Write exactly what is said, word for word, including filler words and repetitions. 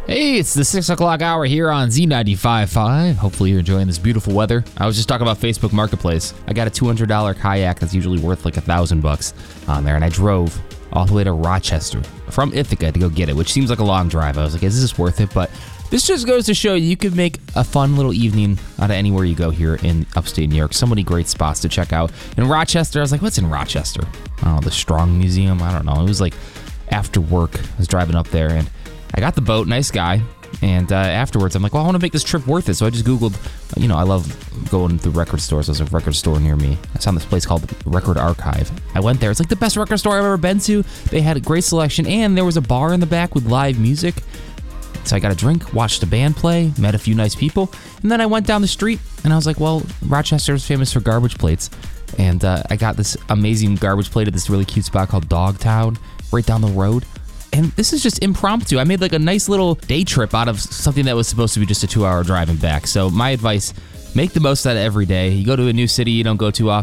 Hey, it's the six o'clock hour here on Z ninety-five point five. Hopefully you're enjoying this beautiful weather. I was just talking about Facebook Marketplace. I got a two hundred dollars kayak that's usually worth like a thousand bucks on there, and I drove all the way to Rochester from Ithaca to go get it, which seems like a long drive. I was like, is this worth it? But this just goes to show you, you could make a fun little evening out of anywhere you go here in upstate New York. So many great spots to check out. In Rochester, I was like, what's in Rochester? I don't know, the Strong Museum? I don't know. It was like after work, I was driving up there, and I got the boat, nice guy, and uh, afterwards I'm like, well, I want to make this trip worth it. So I just Googled, you know, I love going to record stores. There's a record store near me. I found this place called Record Archive. I went there. It's like the best record store I've ever been to. They had a great selection, and there was a bar in the back with live music. So I got a drink, watched a band play, met a few nice people, and then I went down the street, and I was like, well, Rochester is famous for garbage plates. And uh, I got this amazing garbage plate at this really cute spot called Dogtown, right down the road. And this is just impromptu. I made like a nice little day trip out of something that was supposed to be just a two-hour drive and back. So my advice, make the most out of every day. You go to a new city you don't go to often.